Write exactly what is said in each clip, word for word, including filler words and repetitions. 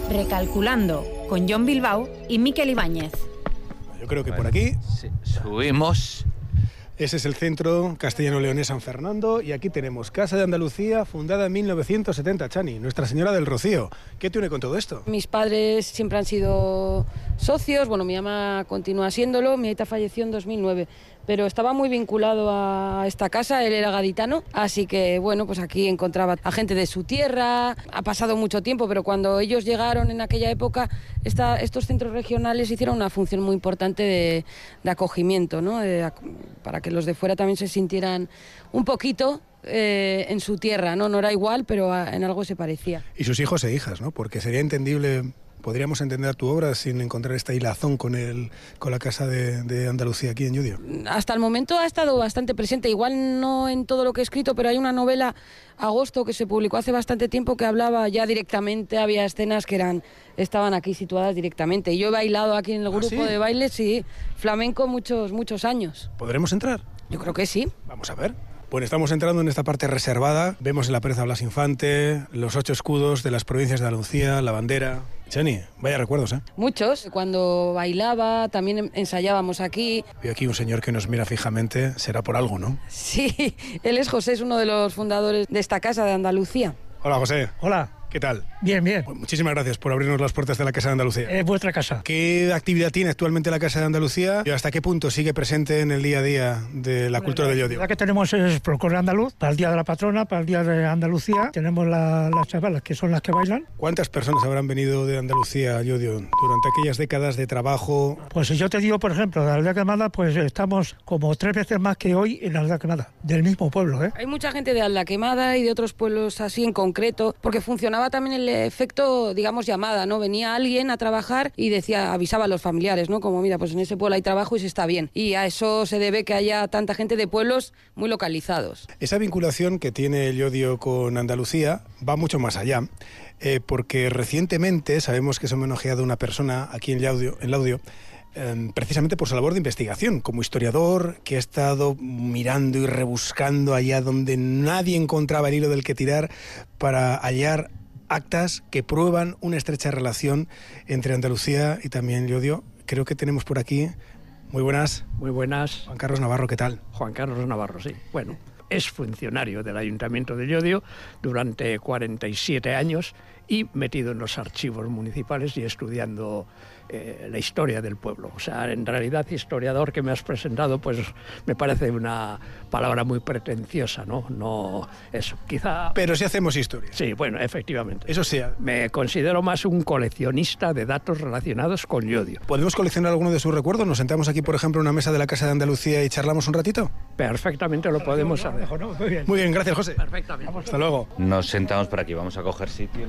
Recalculando, con John Bilbao y Miquel Ibáñez. Yo creo que por aquí sí, subimos. Ese es el Centro Castellano-Leonés San Fernando y aquí tenemos Casa de Andalucía, fundada en mil novecientos setenta, Chani, Nuestra Señora del Rocío. ¿Qué te une con todo esto? Mis padres siempre han sido socios, bueno, mi mamá continúa siéndolo, mi aita falleció en dos mil nueve, pero estaba muy vinculado a esta casa, él era gaditano, así que bueno, pues aquí encontraba a gente de su tierra, ha pasado mucho tiempo, pero cuando ellos llegaron en aquella época, esta, estos centros regionales hicieron una función muy importante de, de acogimiento, ¿no? De, para que los de fuera también se sintieran un poquito eh, en su tierra, ¿no? No era igual, pero a, en algo se parecía. Y sus hijos e hijas, ¿no? Porque sería entendible... ¿Podríamos entender tu obra sin encontrar esta hilazón con el, con la Casa de, de Andalucía aquí en Llodio? Hasta el momento ha estado bastante presente, igual no en todo lo que he escrito, pero hay una novela, Agosto, que se publicó hace bastante tiempo, que hablaba ya directamente, había escenas que eran estaban aquí situadas directamente. Y yo he bailado aquí en el grupo ¿Ah, sí? de baile, sí, flamenco muchos, muchos años. ¿Podremos entrar? Yo creo que sí. Vamos a ver. Bueno, estamos entrando en esta parte reservada. Vemos en la Preza Blas Infante, los ocho escudos de las provincias de Andalucía, la bandera. Chani, vaya recuerdos, ¿eh? Muchos. Cuando bailaba, también ensayábamos aquí. Veo aquí un señor que nos mira fijamente. Será por algo, ¿no? Sí, él es José, es uno de los fundadores de esta Casa de Andalucía. Hola, José. Hola. ¿Qué tal? Bien, bien. Pues muchísimas gracias por abrirnos las puertas de la Casa de Andalucía. Es vuestra casa. ¿Qué actividad tiene actualmente la Casa de Andalucía y hasta qué punto sigue presente en el día a día de la bueno, cultura de Llodio? La que tenemos es folclore andaluz, para el Día de la Patrona, para el Día de Andalucía. Tenemos la, las chavalas, que son las que bailan. ¿Cuántas personas habrán venido de Andalucía a Llodio durante aquellas décadas de trabajo? Pues si yo te digo, por ejemplo, de la aldea quemada, pues estamos como tres veces más que hoy en la aldea quemada, del mismo pueblo, ¿eh? Hay mucha gente de Aldea Quemada y de otros pueblos así en concreto, porque funcionaba también el efecto, digamos, llamada, ¿no? Venía alguien a trabajar y decía, avisaba a los familiares, ¿no? Como, mira, pues en ese pueblo hay trabajo y se está bien. Y a eso se debe que haya tanta gente de pueblos muy localizados. Esa vinculación que tiene Llodio con Andalucía va mucho más allá, eh, porque recientemente sabemos que se ha homenajeado a una persona aquí en Llodio, en Laudio, Eh, precisamente por su labor de investigación, como historiador que ha estado mirando y rebuscando allá donde nadie encontraba el hilo del que tirar para hallar actas que prueban una estrecha relación entre Andalucía y también Llodio. Creo que tenemos por aquí, muy buenas. Muy buenas. Juan Carlos Navarro, ¿qué tal? Juan Carlos Navarro, sí. Bueno, es funcionario del Ayuntamiento de Llodio durante cuarenta y siete años y metido en los archivos municipales y estudiando eh, la historia del pueblo. O sea, en realidad, historiador que me has presentado, pues me parece una palabra muy pretenciosa, ¿no? No, eso, quizá... Pero si hacemos historia. Sí, bueno, efectivamente. Eso sí. Me considero más un coleccionista de datos relacionados con Llodio. ¿Podemos coleccionar alguno de sus recuerdos? ¿Nos sentamos aquí, por ejemplo, en una mesa de la Casa de Andalucía y charlamos un ratito? Perfectamente lo podemos hacer. No, muy bien. Muy bien, gracias, José. Perfectamente. Hasta luego. Nos sentamos por aquí, vamos a coger sitio.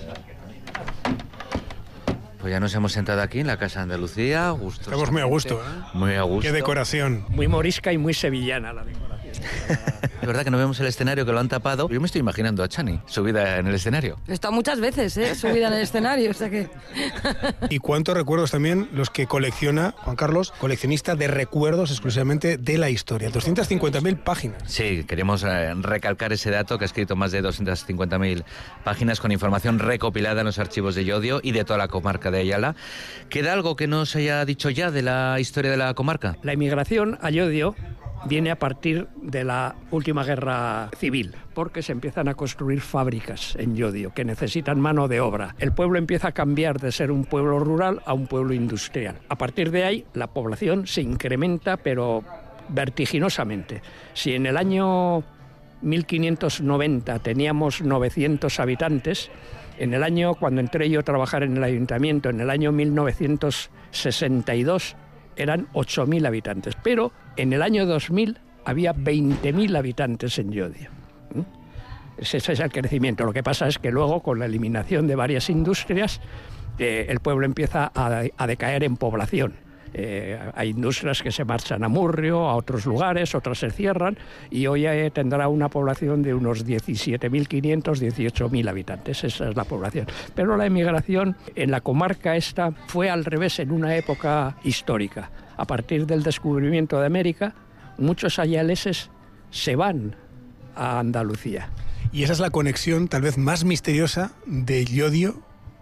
Pues ya nos hemos sentado aquí en la Casa de Andalucía. Gusto, Estamos muy a gusto, ¿eh? Muy a gusto. Qué decoración. Muy morisca y muy sevillana la decoración. Es verdad que no vemos el escenario, que lo han tapado. Yo me estoy imaginando a Chani subida en el escenario. He estado muchas veces, ¿eh? Subida en el escenario, o sea que... Y cuántos recuerdos también los que colecciona Juan Carlos, coleccionista de recuerdos exclusivamente de la historia. doscientas cincuenta mil páginas. Sí, queremos eh, recalcar ese dato, que ha escrito más de doscientas cincuenta mil páginas con información recopilada en los archivos de Llodio y de toda la comarca de Ayala. ¿Queda algo que no se haya dicho ya de la historia de la comarca? La inmigración a Llodio viene a partir de la última guerra civil, porque se empiezan a construir fábricas en Llodio que necesitan mano de obra. El pueblo empieza a cambiar de ser un pueblo rural a un pueblo industrial. A partir de ahí, la población se incrementa, pero vertiginosamente. Si en el año mil quinientos noventa teníamos novecientos habitantes, en el año, cuando entré yo a trabajar en el ayuntamiento, en el año mil novecientos sesenta y dos, eran ocho mil habitantes, pero en el año dos mil había veinte mil habitantes en Llodio. Ese es el crecimiento. Lo que pasa es que luego, con la eliminación de varias industrias, eh, el pueblo empieza a, a decaer en población. Eh, hay industrias que se marchan a Murrio, a otros lugares, otras se cierran, y hoy eh, tendrá una población de unos diecisiete mil quinientos, dieciocho mil habitantes. Esa es la población. Pero la emigración en la comarca esta fue al revés en una época histórica. A partir del descubrimiento de América, muchos ayaleses se van a Andalucía. Y esa es la conexión tal vez más misteriosa de Llodio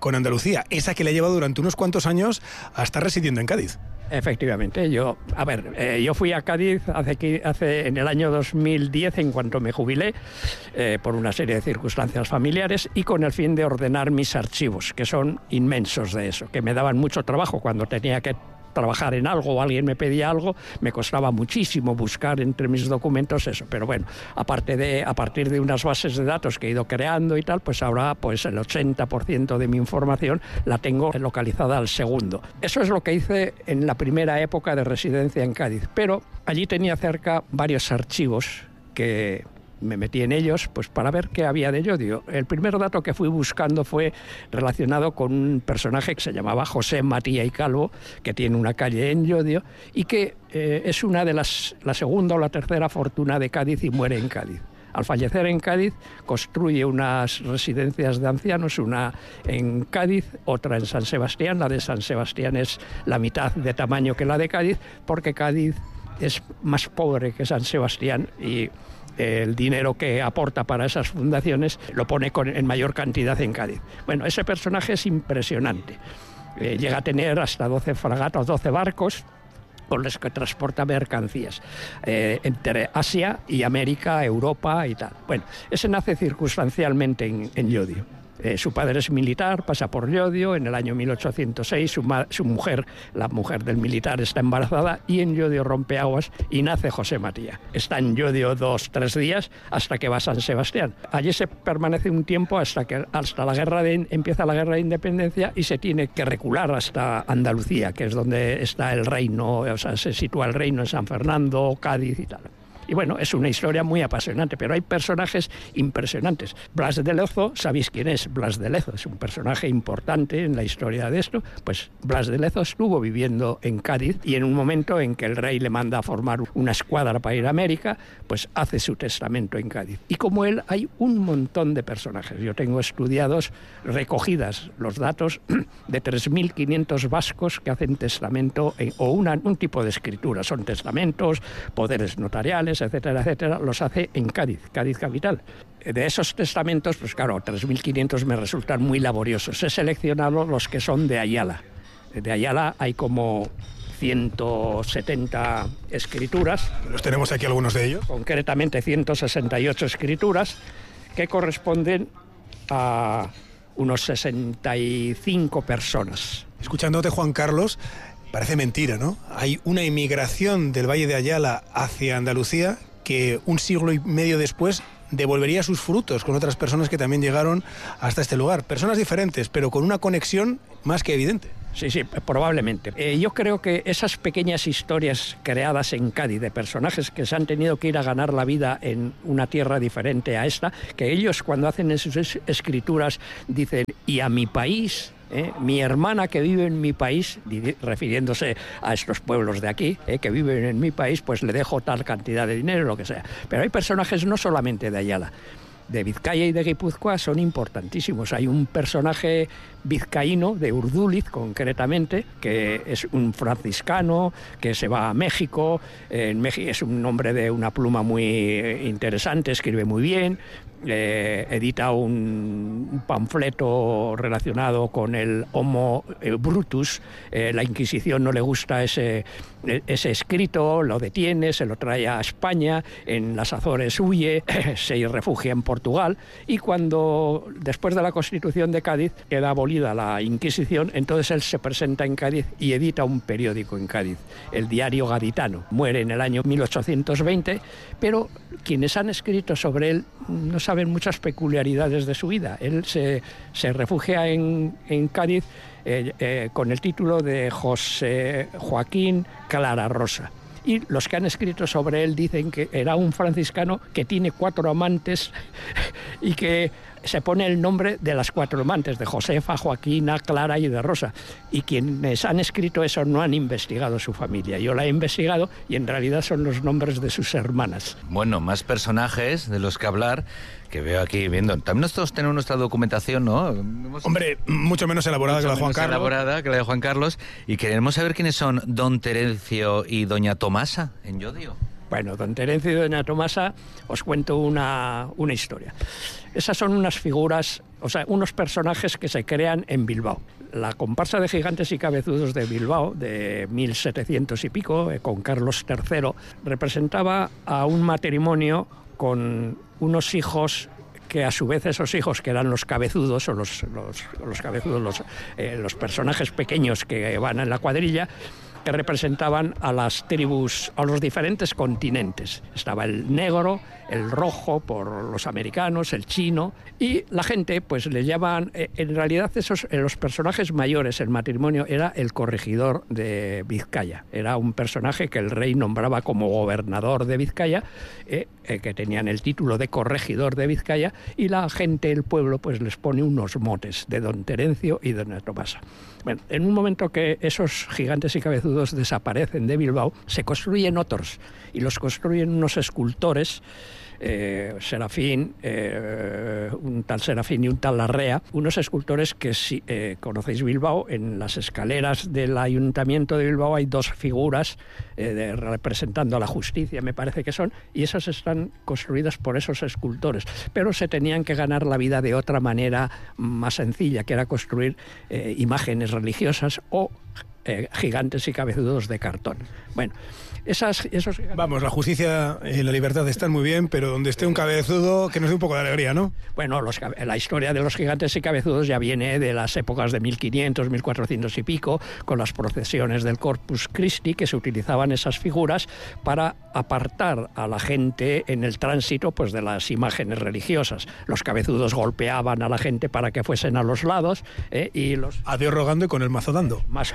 con Andalucía, esa que le ha llevado durante unos cuantos años a estar residiendo en Cádiz. Efectivamente, yo, a ver, eh, yo fui a Cádiz hace, hace en el año dos mil diez, en cuanto me jubilé, eh, por una serie de circunstancias familiares y con el fin de ordenar mis archivos, que son inmensos de eso, que me daban mucho trabajo cuando tenía que trabajar en algo o alguien me pedía algo, me costaba muchísimo buscar entre mis documentos eso, pero bueno, aparte de, a partir de unas bases de datos que he ido creando y tal, pues ahora pues el ochenta por ciento de mi información la tengo localizada al segundo. Eso es lo que hice en la primera época de residencia en Cádiz, pero allí tenía cerca varios archivos que me metí en ellos pues para ver qué había de Llodio. El primer dato que fui buscando fue relacionado con un personaje que se llamaba José Matía y Calvo, que tiene una calle en Llodio y que eh, es una de las, la segunda o la tercera fortuna de Cádiz y muere en Cádiz. Al fallecer en Cádiz, construye unas residencias de ancianos, una en Cádiz, otra en San Sebastián. La de San Sebastián es la mitad de tamaño que la de Cádiz, porque Cádiz es más pobre que San Sebastián y el dinero que aporta para esas fundaciones lo pone con, en mayor cantidad en Cádiz. Bueno, ese personaje es impresionante. Eh, llega a tener hasta doce fragatas, doce barcos con los que transporta mercancías eh, entre Asia y América, Europa y tal. Bueno, ese nace circunstancialmente en, en Llodio. Eh, su padre es militar, pasa por Llodio, en el año mil ochocientos seis su, ma- su mujer, la mujer del militar, está embarazada y en Llodio rompe aguas y nace José Matía. Está en Llodio dos, tres días hasta que va a San Sebastián. Allí se permanece un tiempo hasta que hasta la guerra de, empieza la guerra de independencia y se tiene que recular hasta Andalucía, que es donde está el reino, o sea, se sitúa el reino en San Fernando, Cádiz y tal. Y bueno, es una historia muy apasionante, pero hay personajes impresionantes. Blas de Lezo, ¿sabéis quién es? Blas de Lezo es un personaje importante en la historia de esto. Pues Blas de Lezo estuvo viviendo en Cádiz y en un momento en que el rey le manda a formar una escuadra para ir a América, pues hace su testamento en Cádiz. Y como él hay un montón de personajes. Yo tengo estudiados, recogidas los datos de tres mil quinientos vascos que hacen testamento en, o una, un tipo de escritura. Son testamentos, poderes notariales, etcétera, etcétera, los hace en Cádiz, Cádiz capital. De esos testamentos, pues claro, tres mil quinientos me resultan muy laboriosos. He seleccionado los que son de Ayala. De Ayala hay como ciento setenta escrituras. Los tenemos aquí algunos de ellos. Concretamente ciento sesenta y ocho escrituras que corresponden a unos sesenta y cinco personas. Escuchándote, Juan Carlos, parece mentira, ¿no? Hay una inmigración del Valle de Ayala hacia Andalucía que un siglo y medio después devolvería sus frutos con otras personas que también llegaron hasta este lugar. Personas diferentes, pero con una conexión más que evidente. Sí, sí, probablemente. Eh, yo creo que esas pequeñas historias creadas en Cádiz de personajes que se han tenido que ir a ganar la vida en una tierra diferente a esta, que ellos cuando hacen sus es- escrituras dicen, y a mi país... ¿Eh? Mi hermana que vive en mi país, refiriéndose a estos pueblos de aquí, ¿eh? que viven en mi país, pues le dejo tal cantidad de dinero, lo que sea. Pero hay personajes no solamente de Ayala, de Vizcaya y de Guipúzcoa son importantísimos. Hay un personaje vizcaíno, de Urduliz concretamente, que es un franciscano, que se va a México. En México es un hombre de una pluma muy interesante, escribe muy bien. Eh, edita un, un panfleto relacionado con el Homo Brutus. Eh, la Inquisición no le gusta ese, ese escrito, lo detiene, se lo trae a España, en las Azores huye, se refugia en Portugal y cuando, después de la Constitución de Cádiz, queda abolida la Inquisición, entonces él se presenta en Cádiz y edita un periódico en Cádiz, el Diario Gaditano. Muere en el año mil ochocientos veinte, pero quienes han escrito sobre él no saben muchas peculiaridades de su vida. Él se, se refugia en, en Cádiz eh, eh, con el título de José Joaquín Clara Rosa. Y los que han escrito sobre él dicen que era un franciscano que tiene cuatro amantes y que se pone el nombre de las cuatro amantes, de Josefa, Joaquina, Clara y de Rosa. Y quienes han escrito eso no han investigado su familia. Yo la he investigado y en realidad son los nombres de sus hermanas. Bueno, más personajes de los que hablar, que veo aquí viendo. También nosotros tenemos nuestra documentación, ¿no? Hemos... Hombre, mucho menos elaborada mucho que la de Juan Carlos. elaborada que la de Juan Carlos. Y queremos saber quiénes son don Terencio y doña Tomasa en Llodio. Bueno, don Terencio y doña Tomasa, os cuento una, una historia. Esas son unas figuras, o sea, unos personajes que se crean en Bilbao. La comparsa de gigantes y cabezudos de Bilbao, de mil setecientos y pico, eh, con Carlos tercero, representaba a un matrimonio con unos hijos que a su vez esos hijos, que eran los cabezudos, o los, los, los cabezudos, los, eh, los personajes pequeños que van en la cuadrilla, que representaban a las tribus, a los diferentes continentes. Estaba el negro, el rojo por los americanos, el chino, y la gente pues le llaman, eh, en realidad esos, eh, los personajes mayores, el matrimonio era el corregidor de Vizcaya. Era un personaje que el rey nombraba como gobernador de Vizcaya, eh, eh, que tenían el título de corregidor de Vizcaya, y la gente, el pueblo, pues les pone unos motes de don Terencio y doña Tomasa. Bueno, en un momento que esos gigantes y cabezudos desaparecen de Bilbao, se construyen otros, y los construyen unos escultores, eh, Serafín, eh, un tal Serafín y un tal Larrea, unos escultores que, si eh, conocéis Bilbao, en las escaleras del Ayuntamiento de Bilbao hay dos figuras eh, de, representando a la justicia, me parece que son, y esas están construidas por esos escultores, pero se tenían que ganar la vida de otra manera más sencilla, que era construir eh, imágenes religiosas o eh, gigantes y cabezudos de cartón. Bueno, esas, esos... Vamos, la justicia y la libertad están muy bien, pero donde esté un cabezudo, que nos dé un poco de alegría, ¿no? Bueno, los, la historia de los gigantes y cabezudos ya viene de las épocas de mil quinientos, mil cuatrocientos y pico, con las procesiones del Corpus Christi, que se utilizaban esas figuras para apartar a la gente en el tránsito pues, de las imágenes religiosas. Los cabezudos golpeaban a la gente para que fuesen a los lados, ¿eh? y los... A Dios rogando y con el mazo dando. Más,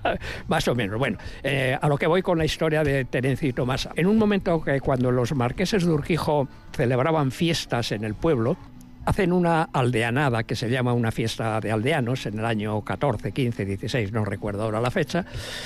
más o menos. Bueno, eh, a lo que voy con la historia de Terencio y Tomasa. En un momento que cuando los marqueses de Urquijo celebraban fiestas en el pueblo, hacen una aldeanada que se llama una fiesta de aldeanos en el año catorce, quince, dieciséis, no recuerdo ahora la fecha,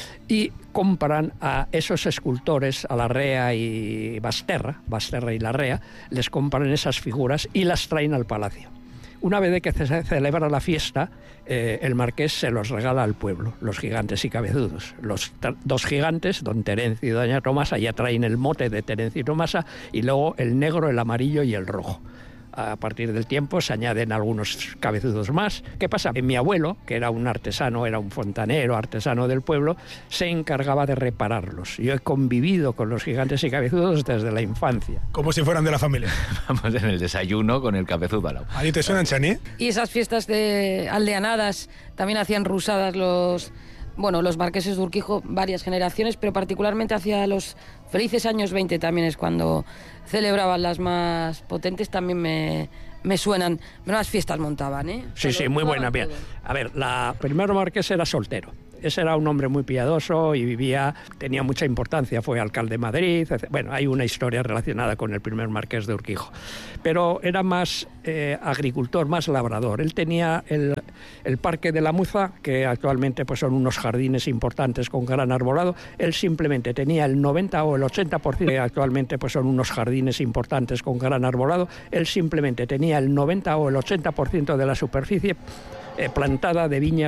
y compran a esos escultores, a Larrea y Basterra, Basterra y Larrea, les compran esas figuras y las traen al palacio. Una vez de que se celebra la fiesta, eh, el marqués se los regala al pueblo, los gigantes y cabezudos. Los dos gigantes, don Terencio y doña Tomasa, ya traen el mote de Terencio y Tomasa, y luego el negro, el amarillo y el rojo. A partir del tiempo se añaden algunos cabezudos más. ¿Qué pasa? Mi abuelo, que era un artesano, era un fontanero, artesano del pueblo, se encargaba de repararlos. Yo he convivido con los gigantes y cabezudos desde la infancia. Como si fueran de la familia. Vamos en el desayuno con el cabezudo al lado. ¿A ti te suenan, Chani? Y esas fiestas de aldeanadas también hacían rusadas los... Bueno, los marqueses de Urquijo, varias generaciones, pero particularmente hacia los felices años veinte también es cuando celebraban las más potentes, también me, me suenan, menos fiestas montaban, ¿eh? Sí, sí, muy buena. Bien. A ver, la primero marqués era soltero. Ese era un hombre muy piadoso y vivía, tenía mucha importancia, fue alcalde de Madrid, etcétera. Bueno, hay una historia relacionada con el primer marqués de Urquijo. Pero era más eh, agricultor, más labrador. Él tenía el, el Parque de la Muza, que actualmente pues, son unos jardines importantes con gran arbolado. Él simplemente tenía el noventa o el ochenta por ciento, que actualmente pues, son unos jardines importantes con gran arbolado. Él simplemente tenía el noventa o el ochenta por ciento de la superficie eh, plantada de viñas